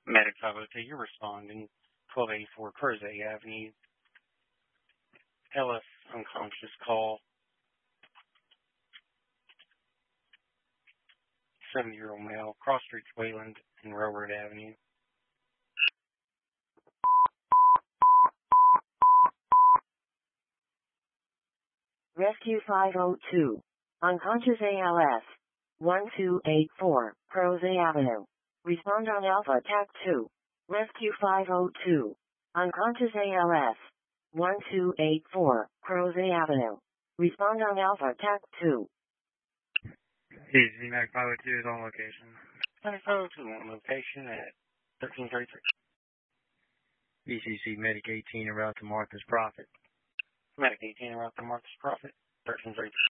Medic 502, you're responding. 1284 Crozet Avenue. LS unconscious call. 70-year-old male. Cross Streets Wayland and Railroad Avenue. Rescue 502. Unconscious ALS. 1284, Crozet Avenue. Respond on Alpha TAC 2. Rescue 502. Unconscious ALS. 1284, Crozet Avenue. Respond on Alpha TAC 2. Easy, Medic 502 is on location. Medic 502 on location at 1333. BCC Medic 18 en route to Martha's Prophet. Medic 18 en route to Martha's Prophet, 1333.